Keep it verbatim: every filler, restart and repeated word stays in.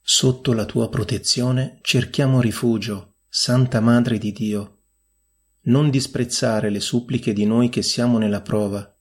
Sotto la tua protezione cerchiamo rifugio, Santa Madre di Dio. Non disprezzare le suppliche di noi che siamo nella prova,